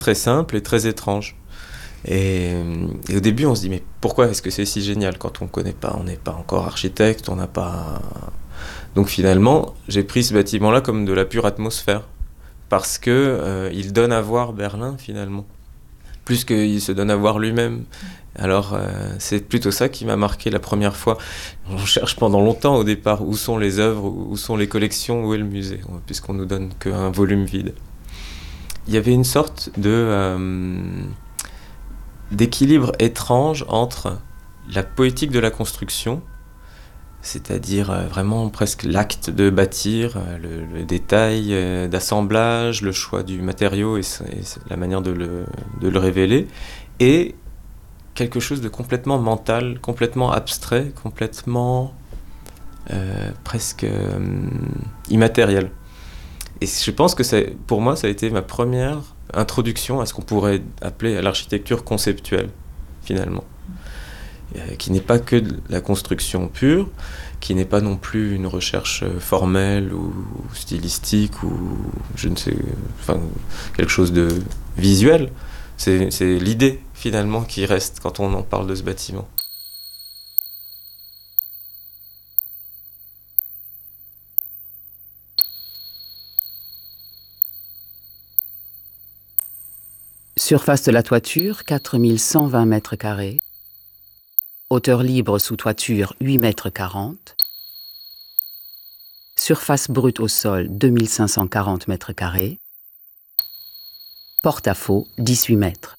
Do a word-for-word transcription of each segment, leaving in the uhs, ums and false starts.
très simple et très étrange. Et, et au début, on se dit, mais pourquoi est-ce que c'est si génial quand on ne connaît pas, on n'est pas encore architecte, on n'a pas... Donc finalement, j'ai pris ce bâtiment-là comme de la pure atmosphère, parce qu'il euh, donne à voir Berlin, finalement, plus qu'il se donne à voir lui-même. Alors, euh, c'est plutôt ça qui m'a marqué la première fois. On cherche pendant longtemps, au départ, où sont les œuvres, où sont les collections, où est le musée, puisqu'on nous donne qu'un volume vide. Il y avait une sorte de... Euh, d'équilibre étrange entre la poétique de la construction, c'est-à-dire euh, vraiment presque l'acte de bâtir, euh, le, le détail euh, d'assemblage, le choix du matériau et, et la manière de le, de le révéler, et quelque chose de complètement mental, complètement abstrait, complètement euh, presque euh, immatériel. Et je pense que ça, pour moi, ça a été ma première introduction à ce qu'on pourrait appeler l'architecture conceptuelle, finalement. Euh, qui n'est pas que de la construction pure, qui n'est pas non plus une recherche formelle ou, ou stylistique ou je ne sais, enfin, quelque chose de visuel. C'est, c'est l'idée, finalement, qui reste quand on en parle de ce bâtiment. Surface de la toiture, quatre mille cent vingt mètres carrés. Hauteur libre sous toiture, huit mètres quarante. Surface brute au sol, deux mille cinq cent quarante mètres carrés. Porte-à-faux, dix-huit mètres.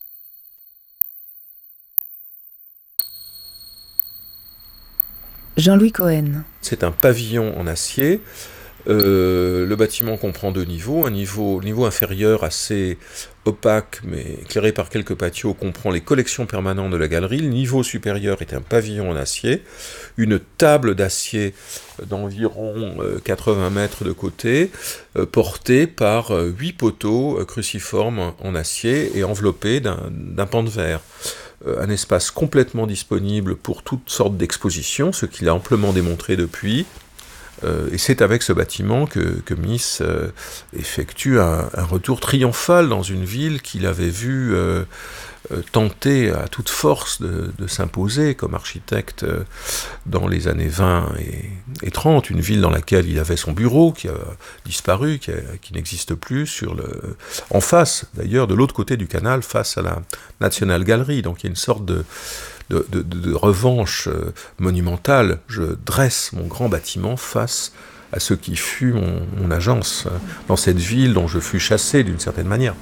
Jean-Louis Cohen. C'est un pavillon en acier. Euh, le bâtiment comprend deux niveaux. Un niveau, niveau inférieur assez opaque mais éclairé par quelques patios comprend les collections permanentes de la galerie. Le niveau supérieur est un pavillon en acier, une table d'acier d'environ quatre-vingts mètres de côté, euh, portée par huit poteaux euh, cruciformes en acier et enveloppés d'un, d'un pan de verre. Euh, un espace complètement disponible pour toutes sortes d'expositions, ce qu'il a amplement démontré depuis. Euh, et c'est avec ce bâtiment que, que Mies euh, effectue un, un retour triomphal dans une ville qu'il avait vu euh, euh, tenter à toute force de, de s'imposer comme architecte euh, dans les années vingt et, et trente, une ville dans laquelle il avait son bureau qui a disparu, qui, a, qui n'existe plus, sur le, en face d'ailleurs, de l'autre côté du canal, face à la National Gallery. Donc il y a une sorte de De, de, de revanche euh, monumentale. Je dresse mon grand bâtiment face à ce qui fut mon, mon agence euh, dans cette ville dont je fus chassé d'une certaine manière.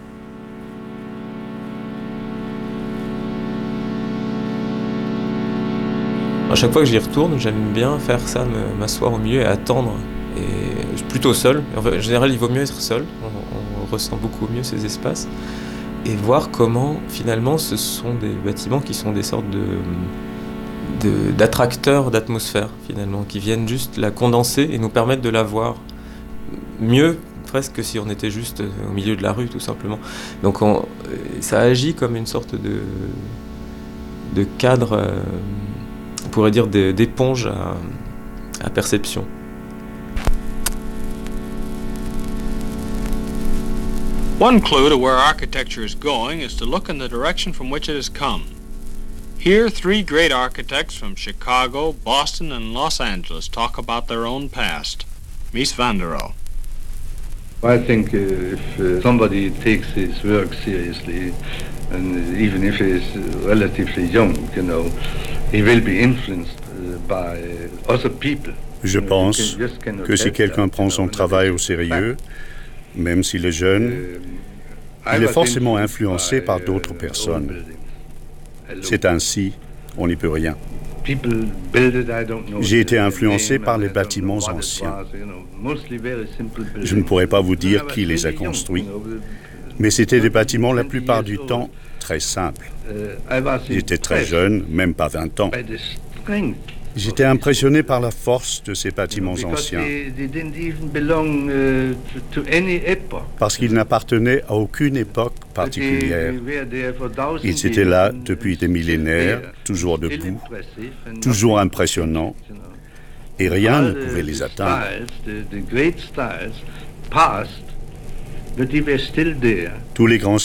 À chaque fois que j'y retourne, j'aime bien faire ça, me, m'asseoir au milieu et attendre. Et plutôt seul. En général, il vaut mieux être seul. On, on ressent beaucoup mieux ces espaces. Et voir comment, finalement, ce sont des bâtiments qui sont des sortes de, de, d'attracteurs d'atmosphère, finalement, qui viennent juste la condenser et nous permettre de la voir mieux, presque, que si on était juste au milieu de la rue, tout simplement. Donc, on, ça agit comme une sorte de, de cadre, euh, on pourrait dire de, d'éponge à, à perception. One clue to where architecture is going is to look in the direction from which it has come. Here, three great architects from Chicago, Boston, and Los Angeles talk about their own past. Mies van der Rohe. I think uh, if uh, somebody takes his work seriously, and even if he is relatively young, you know, he will be influenced uh, by other people. Je pense que si quelqu'un prend son travail au sérieux, même s'il est jeune, il est forcément influencé par d'autres personnes. C'est ainsi, on n'y peut rien. J'ai été influencé par les bâtiments anciens. Je ne pourrais pas vous dire qui les a construits, mais c'était des bâtiments la plupart du temps très simples. J'étais très jeune, même pas vingt ans. J'étais impressionné par la force de ces bâtiments anciens, parce qu'ils n'appartenaient à aucune époque particulière. Ils étaient là depuis des millénaires, toujours debout, toujours impressionnants, et rien ne pouvait les atteindre. Tous les grands